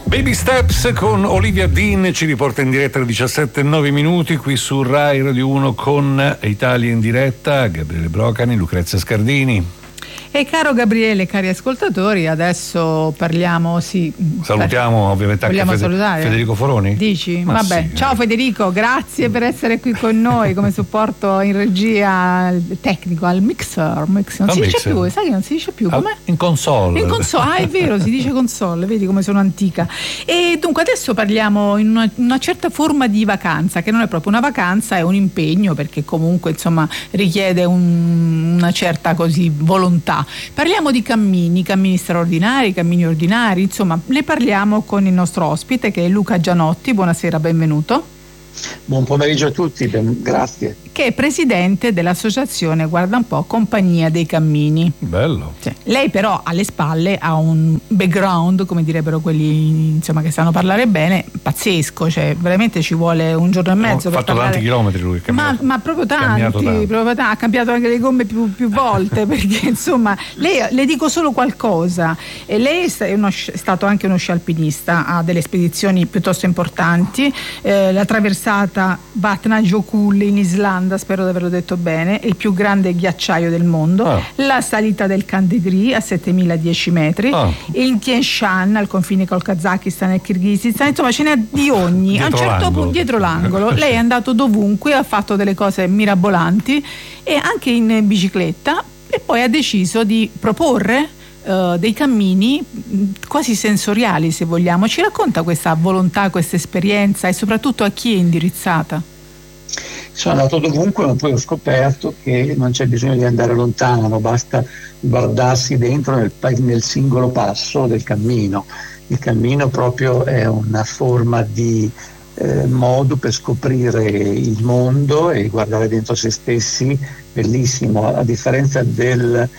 Baby Steps con Olivia Dean ci riporta in diretta alle 17:09 qui su Rai Radio 1 con Italia in diretta, Gabriele Brocani, Lucrezia Scardini. E caro Gabriele, cari ascoltatori, adesso parliamo, salutiamo ovviamente anche Federico Foroni. Dici? Ma vabbè, sì. Ciao Federico, grazie per essere qui con noi come supporto in regia tecnico al mixer. Non si dice più, sai che non si dice più, com'è? In console. È vero, si dice console, vedi come sono antica. E dunque adesso parliamo in una certa forma di vacanza, che non è proprio una vacanza, è un impegno, perché comunque insomma richiede una certa così volontà. Parliamo di cammini straordinari, cammini ordinari, insomma ne parliamo con il nostro ospite che è Luca Gianotti. Buonasera, benvenuto. Buon pomeriggio a tutti, grazie. Che è presidente dell'associazione, guarda un po', Compagnia dei Cammini. Bello. Sì. Lei però alle spalle ha un background, come direbbero quelli insomma che sanno parlare bene, pazzesco, cioè veramente ci vuole un giorno e mezzo. Ha fatto tanti chilometri lui. Ma proprio tanti, ha cambiato anche le gomme più volte perché insomma le dico solo qualcosa. E lei è stato anche uno sci alpinista, ha delle spedizioni piuttosto importanti, la traversata Vatnajökull in Islanda, spero di averlo detto bene, il più grande ghiacciaio del mondo, la salita del Kandegri a 7010 metri, il Tien Shan al confine col Kazakistan e il Kirghizistan, insomma ce n'è di ogni. A un certo punto, dietro l'angolo, lei è andato dovunque, ha fatto delle cose mirabolanti e anche in bicicletta, e poi ha deciso di proporre dei cammini quasi sensoriali, se vogliamo. Ci racconta questa volontà, questa esperienza e soprattutto a chi è indirizzata? Sono andato dovunque, ma poi ho scoperto che non c'è bisogno di andare lontano, basta guardarsi dentro nel singolo passo del cammino. Il cammino proprio è una forma di modo per scoprire il mondo e guardare dentro se stessi, bellissimo, a differenza del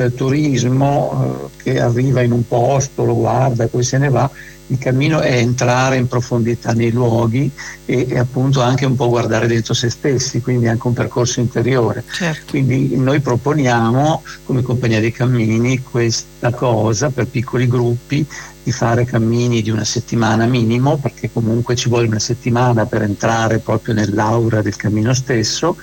turismo che arriva in un posto, lo guarda e poi se ne va. Il cammino è entrare in profondità nei luoghi e appunto anche un po' guardare dentro se stessi, quindi anche un percorso interiore. Certo. Quindi noi proponiamo come Compagnia dei Cammini questa cosa per piccoli gruppi, di fare cammini di una settimana minimo, perché comunque ci vuole una settimana per entrare proprio nell'aura del cammino stesso,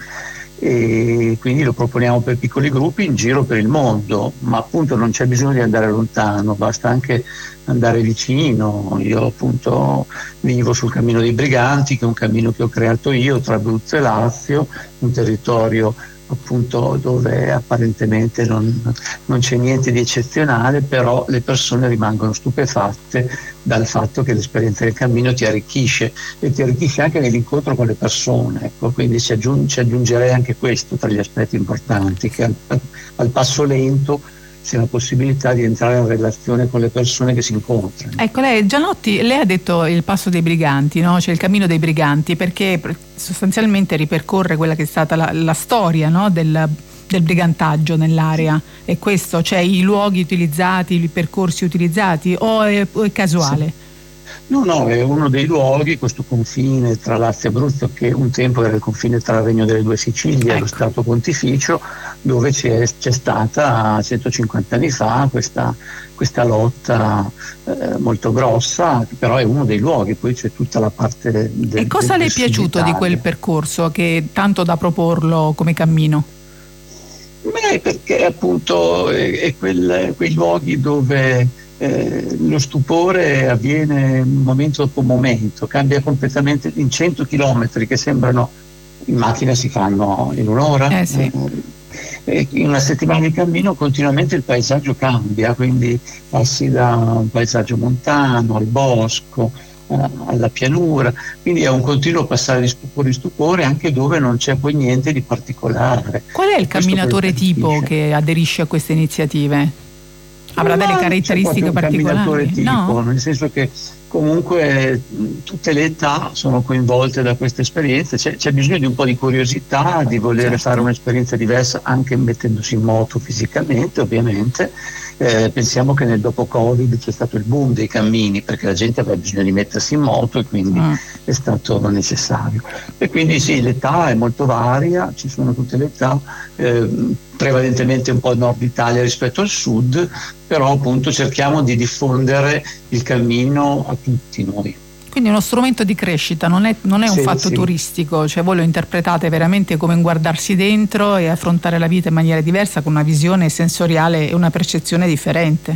e quindi lo proponiamo per piccoli gruppi in giro per il mondo, ma appunto non c'è bisogno di andare lontano, basta anche andare vicino. Io appunto vivo sul Cammino dei Briganti, che è un cammino che ho creato io tra Abruzzo e Lazio, un territorio appunto dove apparentemente non c'è niente di eccezionale, però le persone rimangono stupefatte dal fatto che l'esperienza del cammino ti arricchisce e ti arricchisce anche nell'incontro con le persone, ecco, quindi ci aggiungerei anche questo tra gli aspetti importanti, che al passo lento c'è la possibilità di entrare in relazione con le persone che si incontrano. Ecco, Gianotti, lei ha detto il passo dei briganti, no? Cioè il cammino dei briganti, perché sostanzialmente ripercorre quella che è stata la storia, no? del brigantaggio nell'area. E questo, cioè i luoghi utilizzati, i percorsi utilizzati, o è casuale? Sì. No, è uno dei luoghi, questo confine tra Lazio e Abruzzo, che un tempo era il confine tra il Regno delle Due Sicilie e lo Stato Pontificio, dove c'è stata 150 anni fa questa lotta molto grossa, però è uno dei luoghi, poi c'è tutta la parte del. E cosa le è piaciuto di quel percorso che tanto da proporlo come cammino? Beh, perché appunto è quei luoghi dove lo stupore avviene momento dopo momento, cambia completamente. In 100 chilometri che sembrano in macchina si fanno in un'ora, sì. In una settimana di cammino continuamente il paesaggio cambia, quindi passi da un paesaggio montano al bosco, alla pianura, quindi è un continuo passare di stupore in stupore anche dove non c'è poi niente di particolare. Qual è il camminatore tipo che aderisce a queste iniziative? Avrà delle caratteristiche particolari? Tipo, no? Nel senso che comunque tutte le età sono coinvolte da queste esperienze, c'è bisogno di un po' di curiosità, di voler fare un'esperienza diversa anche mettendosi in moto fisicamente, ovviamente. Pensiamo che nel dopo Covid c'è stato il boom dei cammini perché la gente aveva bisogno di mettersi in moto e quindi è stato necessario. E quindi sì, l'età è molto varia, ci sono tutte le età, prevalentemente un po' il nord Italia rispetto al sud, però appunto cerchiamo di diffondere il cammino a tutti noi. Quindi è uno strumento di crescita, non è un fatto turistico, cioè voi lo interpretate veramente come un guardarsi dentro e affrontare la vita in maniera diversa, con una visione sensoriale e una percezione differente.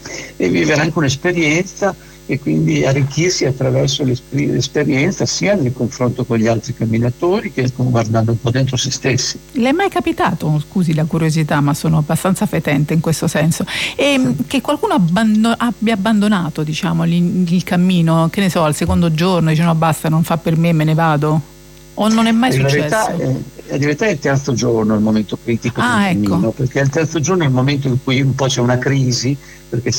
E vivere anche un'esperienza e quindi arricchirsi attraverso l'esperienza sia nel confronto con gli altri camminatori che guardando un po' dentro se stessi. Le è mai capitato, scusi la curiosità, ma sono abbastanza fetente in questo senso, che qualcuno abbia abbandonato, diciamo, il cammino, che ne so, al secondo giorno dice no basta, non fa per me, me ne vado? O non è mai successo? In realtà è il terzo giorno il momento critico del cammino, perché il terzo giorno è il momento in cui un po' c'è una crisi, perché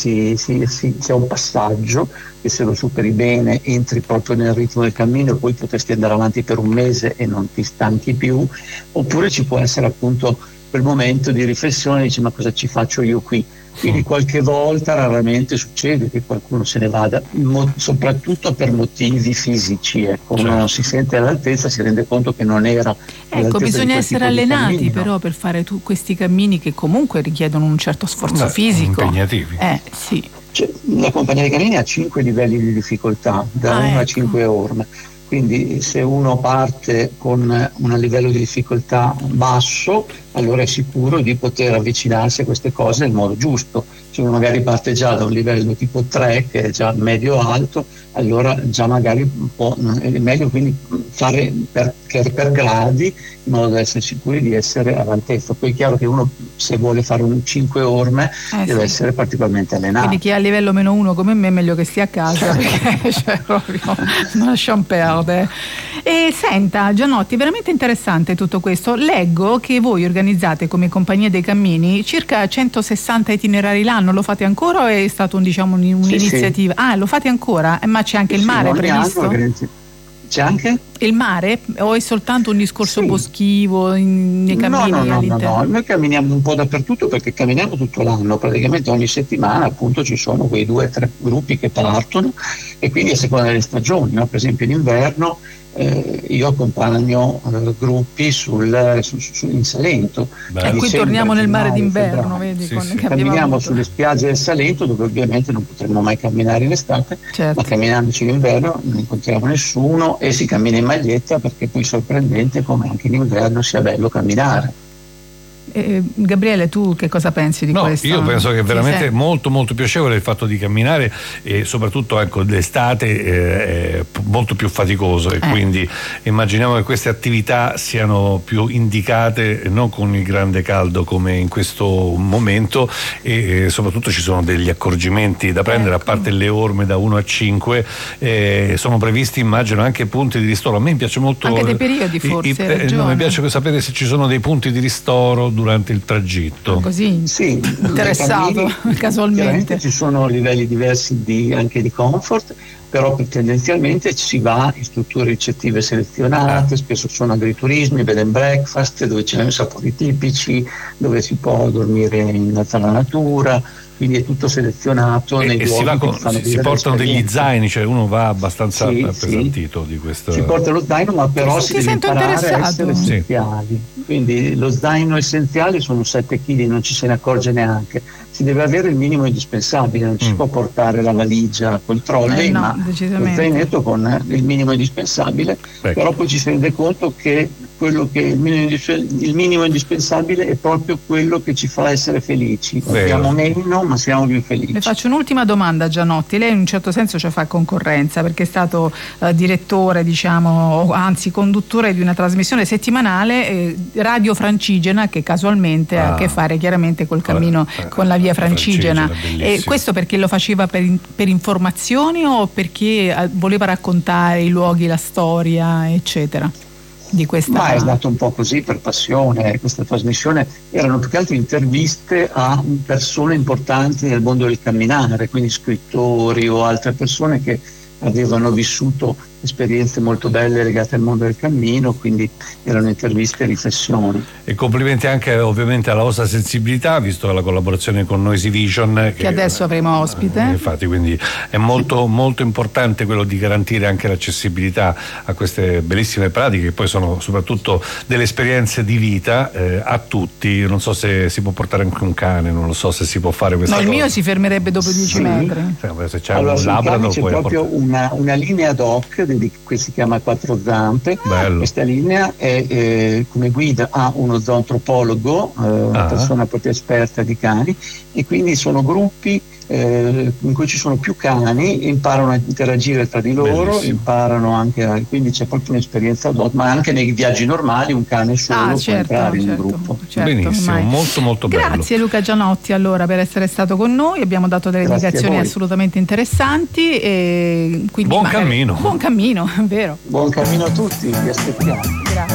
c'è un passaggio che se lo superi bene entri proprio nel ritmo del cammino e poi potresti andare avanti per un mese e non ti stanchi più, oppure ci può essere appunto quel momento di riflessione, dici ma cosa ci faccio io qui? Quindi qualche volta, raramente succede che qualcuno se ne vada, soprattutto per motivi fisici, ecco. Uno non si sente all'altezza, si rende conto che non era all'altezza. Bisogna essere allenati però per fare questi cammini che comunque richiedono un certo sforzo fisico. Impegnativi. Sì. La compagnia dei cammini ha 5 livelli di difficoltà, da 1 a 5 orme. Quindi se uno parte con un livello di difficoltà basso, allora è sicuro di poter avvicinarsi a queste cose nel modo giusto. Se uno magari parte già da un livello tipo 3, che è già medio-alto, allora già magari è meglio quindi fare per gradi, in modo da essere sicuri di essere all'altezza. Poi è chiaro che uno, se vuole fare un 5 orme, deve essere particolarmente allenato. Quindi chi è a livello -1 come me è meglio che stia a casa, perché proprio non lasciamo perdere. E senta Gianotti, veramente interessante tutto questo. Leggo che voi organizzate come Compagnia dei Cammini circa 160 itinerari l'anno. Lo fate ancora o è stato un'iniziativa? Sì. Lo fate ancora? Ma c'è anche il mare previsto? C'è anche? Il mare o è soltanto un discorso boschivo nei cammini all'interno? No, noi camminiamo un po' dappertutto perché camminiamo tutto l'anno, praticamente ogni settimana appunto ci sono quei 2 o 3 gruppi che partono e quindi a seconda delle stagioni, no? Per esempio in inverno io accompagno gruppi in Salento. E qui torniamo nel mare d'inverno, vedi? Camminiamo sulle spiagge del Salento, dove ovviamente non potremo mai camminare in estate, ma camminandoci in inverno non incontriamo nessuno e si cammina in maglietta, perché poi è sorprendente come anche in inverno sia bello camminare. Gabriele, tu che cosa pensi di questo? Io penso che è veramente molto molto piacevole il fatto di camminare e soprattutto d'estate è molto più faticoso e quindi immaginiamo che queste attività siano più indicate non con il grande caldo come in questo momento e soprattutto ci sono degli accorgimenti da prendere, a parte le orme da 1 a 5 sono previsti immagino anche punti di ristoro. A me piace molto anche dei periodi forse mi piace sapere se ci sono dei punti di ristoro durante il tragitto. Così interessato casualmente. Ci sono livelli diversi anche di comfort, però tendenzialmente si va in strutture ricettive selezionate, spesso sono agriturismi, bed and breakfast, dove ci sono sapori tipici, dove si può dormire in mezzo alla natura, quindi è tutto selezionato nei luoghi si portano degli zaini, cioè uno va abbastanza appesantito di questo. Si porta lo zaino, ma però si deve imparare a essere essenziali. Quindi lo zaino essenziale sono 7 kg, non ci se ne accorge neanche. Si deve avere il minimo indispensabile, non ci si può portare la valigia col trolley, ma lo zainetto con il minimo indispensabile, però poi ci si rende conto che quello che il minimo indispensabile è proprio quello che ci fa essere felici. Abbiamo meno, ma siamo più felici. Le faccio un'ultima domanda, Gianotti. Lei in un certo senso ci fa concorrenza perché è stato direttore, diciamo, o anzi conduttore di una trasmissione settimanale Radio Francigena, che casualmente ha a che fare chiaramente col cammino, con la via Francigena. E questo perché lo faceva per informazioni o perché voleva raccontare i luoghi, la storia, eccetera? Ma è stato un po' così per passione. Questa trasmissione erano più che altro interviste a persone importanti nel mondo del camminare, quindi scrittori o altre persone che avevano vissuto esperienze molto belle legate al mondo del cammino, quindi erano interviste e riflessioni. E complimenti anche ovviamente alla vostra sensibilità, visto la collaborazione con Noisy Vision che adesso avremo ospite. Infatti, quindi è molto molto importante quello di garantire anche l'accessibilità a queste bellissime pratiche, che poi sono soprattutto delle esperienze di vita a tutti. Non so se si può portare anche un cane, non lo so se si può fare questa cosa. Il mio si fermerebbe dopo 10 metri. Se c'è un Labrador c'è proprio una linea ad hoc che si chiama Quattro Zampe. Bello. Questa linea è come guida a uno zoantropologo, una persona proprio esperta di cani, e quindi sono gruppi in cui ci sono più cani, imparano a interagire tra di loro. Bellissimo. Imparano anche quindi c'è proprio un'esperienza ad hoc, ma anche nei viaggi normali un cane solo può entrare in un gruppo. Benissimo, molto molto bello. Grazie Luca Gianotti allora per essere stato con noi, abbiamo dato delle indicazioni assolutamente interessanti e quindi buon cammino, vero. Buon cammino a tutti, vi aspettiamo. Grazie.